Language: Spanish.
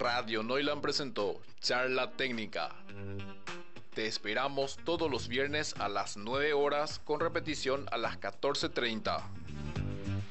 Radio Noilan presentó Charla Técnica. Te esperamos todos los viernes a las 9 horas con repetición a las 14:30.